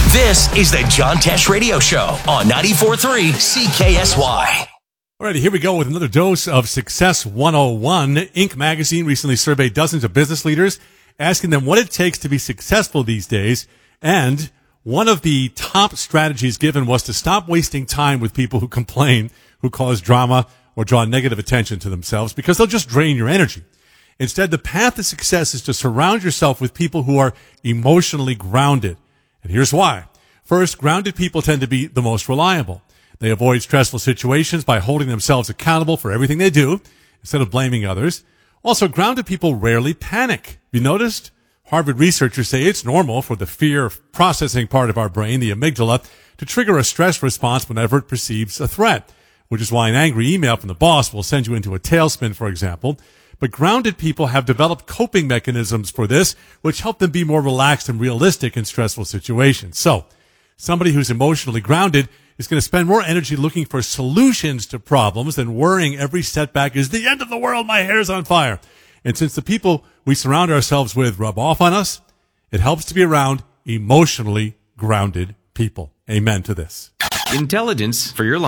This is the John Tesh Radio Show on 94.3 CKSY. Alrighty, here we go with another dose of Success 101. Inc. magazine recently surveyed dozens of business leaders, asking them what it takes to be successful these days. And one of the top strategies given was to stop wasting time with people who complain, who cause drama, or draw negative attention to themselves, because they'll just drain your energy. Instead, the path to success is to surround yourself with people who are emotionally grounded. And here's why. First, grounded people tend to be the most reliable. They avoid stressful situations by holding themselves accountable for everything they do instead of blaming others. Also, grounded people rarely panic. You noticed? Harvard researchers say it's normal for the fear processing part of our brain, the amygdala, to trigger a stress response whenever it perceives a threat, which is why an angry email from the boss will send you into a tailspin, for example. But grounded people have developed coping mechanisms for this, which help them be more relaxed and realistic in stressful situations. So, somebody who's emotionally grounded is going to spend more energy looking for solutions to problems than worrying every setback is the end of the world, my hair's on fire. And since the people we surround ourselves with rub off on us, it helps to be around emotionally grounded people. Amen to this. Intelligence for your life.